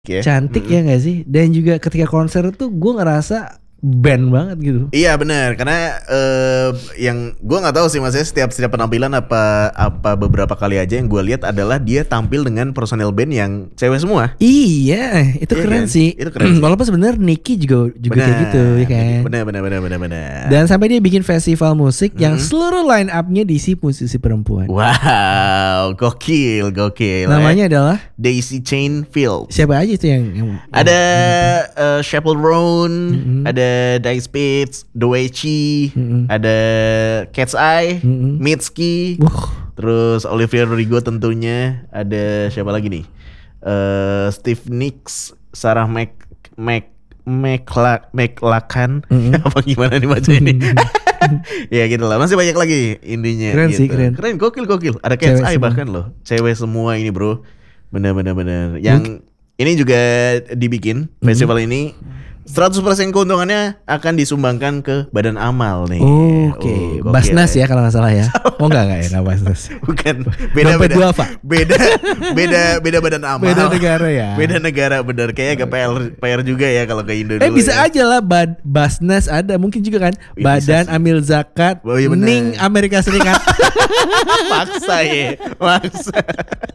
Ya. Cantik ya gak sih? Dan juga ketika konser tuh gue ngerasa band banget gitu. Iya benar, karena yang gue nggak tahu sih maksudnya setiap penampilan apa beberapa kali aja yang gue lihat adalah dia tampil dengan personel band yang cewek semua. Iya, itu Iya keren kan? sih. Itu keren sih. Walaupun sebenarnya Nicky juga kayak gitu, ya kan. Benar. Dan sampai dia bikin festival musik yang seluruh line up-nya diisi musisi perempuan. Wow, gokil. Namanya adalah Daisy Chain Field. siapa aja itu yang Ada Chappell Roan, ada Dice Spitz, Doechi, ada Cat's Eye, Mitski, terus Olivia Rodrigo tentunya, ada siapa lagi nih? Steve Nicks, Sarah McLachlan, apa gimana nih baca ini? Ya gitu lah, masih banyak lagi intinya. Keren gitu. sih, keren. Gokil. Ada Cat's Cewek Eye semua. bahkan loh, cewek semua ini bro, bener. Yang ini juga dibikin festival ini 100% keuntungannya akan disumbangkan ke Badan Amal nih. Oke, Gokil Basnas ya kalau nggak salah ya. Oh enggak ya, Basnas. Bukan, Dompet beda. duafa. Beda Badan Amal. Beda negara ya. Beda negara bener. Kayaknya ke PR juga ya kalau ke Indo dulu. Bisa aja lah Basnas ada mungkin juga kan. Bisa Badan sih. Amil Zakat Oh, iya bener. Ning Amerika Serikat. Maksa ya.